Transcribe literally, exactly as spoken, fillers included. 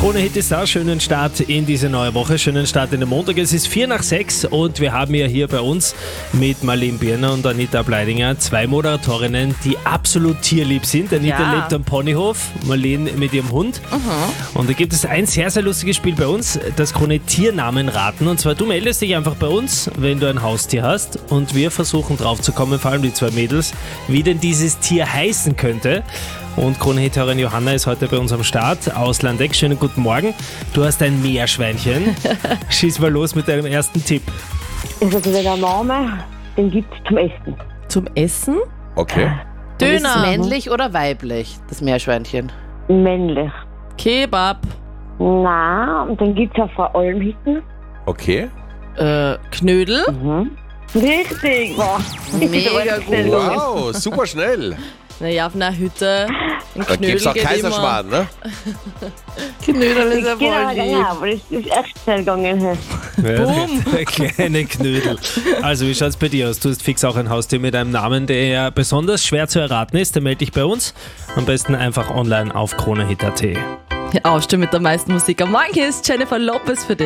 Krone Hit ist da. Schönen Start in diese neue Woche, schönen Start in den Montag. Es ist vier nach sechs und wir haben ja hier bei uns mit Marlene Birner und Anita Bleidinger zwei Moderatorinnen, die absolut tierlieb sind. Anita Ja. lebt am Ponyhof, Marlene mit ihrem Hund. Mhm. Und da gibt es ein sehr, sehr lustiges Spiel bei uns, das Krone Tiernamen raten. Und zwar, du meldest dich einfach bei uns, wenn du ein Haustier hast, und wir versuchen drauf zu kommen, vor allem die zwei Mädels, wie denn dieses Tier heißen könnte. Und Krone-Hit-Hörerin Johanna ist heute bei uns am Start aus Landeck. Schönen guten Morgen. Du hast ein Meerschweinchen. Schieß mal los mit deinem ersten Tipp. Also der Name, den gibt es zum Essen. Zum Essen? Okay. Ist es Döner. männlich oder weiblich, das Meerschweinchen? Männlich. Kebab. Na, und dann gibt es auch Frau Almhitten. Okay. Äh, Knödel. Mhm. Richtig, wow. Mega gut. Wow, super schnell. Naja, auf einer Hütte. Ein Da Knödel gibt's auch geht Kaiserschmarrn, ne? Knödel ist ja Genau, voll lieb. genau, aber das ist echt schnell gegangen. Boom. Der kleine Knödel. Also, wie schaut's bei dir aus? Du hast fix auch ein Haustier mit einem Namen, der besonders schwer zu erraten ist. Dann melde dich bei uns. Am besten einfach online auf kronehit punkt at. Die Aufstimme mit der meisten Musik am Morgen. Hier ist Jennifer Lopez für dich.